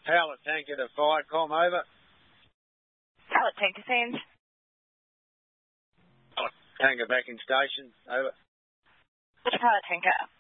Pallet tanker to Firecom, over. Pallet tanker sends. Pallet tanker back in station, over. Which pallet tanker?